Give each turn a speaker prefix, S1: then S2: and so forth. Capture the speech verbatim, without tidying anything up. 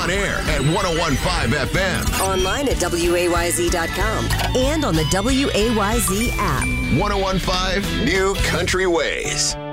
S1: On air at ten fifteen F M.
S2: Online at W A Y Z dot com. And on the W A Y Z app.
S1: ten fifteen New Country Ways.